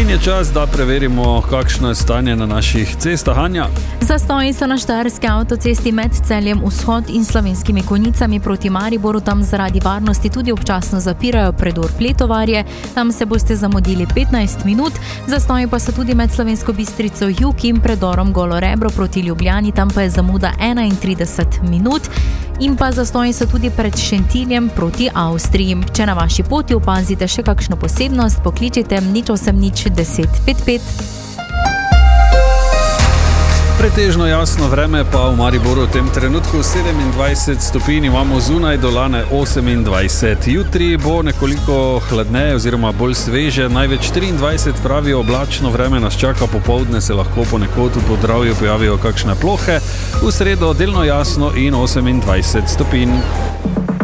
je čas, da preverimo, kakšno je stanje na naših cestah. Anja? Zastoji so na štajerski avtocesti med Celjem Vzhod in Slovenskimi Konjicami proti Mariboru. Tam zaradi varnosti tudi občasno zapirajo predor Pletovarje. Tam se boste zamudili 15 minut. Zastoji pa so tudi med Slovensko Bistrico Jug in predorom Golo Rebro proti Ljubljani. Tam pa je zamuda 31 minut. In pa zastoji so tudi pred Šentiljem proti Avstriji. Če na vaši poti opazite še kakšno posebnost, pokličite 080 10 55. Pretežno jasno vreme pa v Mariboru v tem trenutku 27 stopinj, imamo zunaj dolane 28. Jutri bo nekoliko hladneje oziroma bolj sveže, največ 23, pravijo, oblačno vreme nas čaka, popoldne se lahko ponekod v Podravju pojavijo kakšne plohe, v sredo delno jasno in 28 stopinj.